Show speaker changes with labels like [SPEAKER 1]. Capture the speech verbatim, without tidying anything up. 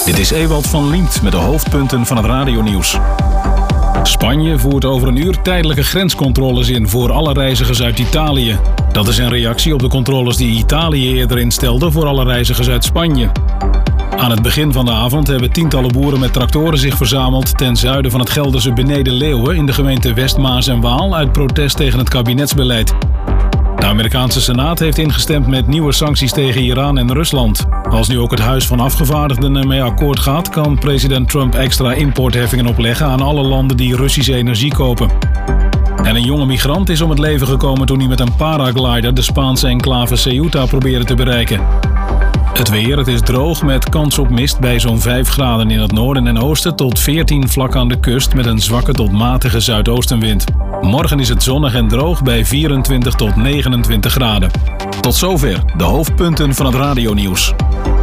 [SPEAKER 1] Dit is Ewald van Liemt met de hoofdpunten van het radionieuws. Spanje voert over een uur tijdelijke grenscontroles in voor alle reizigers uit Italië. Dat is een reactie op de controles die Italië eerder instelde voor alle reizigers uit Spanje. Aan het begin van de avond hebben tientallen boeren met tractoren zich verzameld ten zuiden van het Gelderse Beneden-Leeuwen in de gemeente Westmaas en Waal uit protest tegen het kabinetsbeleid. De Amerikaanse Senaat heeft ingestemd met nieuwe sancties tegen Iran en Rusland. Als nu ook het Huis van Afgevaardigden ermee akkoord gaat, kan president Trump extra importheffingen opleggen aan alle landen die Russische energie kopen. En een jonge migrant is om het leven gekomen toen hij met een paraglider de Spaanse enclave Ceuta probeerde te bereiken. Het weer, het is droog met kans op mist bij zo'n vijf graden in het noorden en oosten tot veertien vlak aan de kust met een zwakke tot matige zuidoostenwind. Morgen is het zonnig en droog bij vierentwintig tot negenentwintig graden. Tot zover de hoofdpunten van het radionieuws.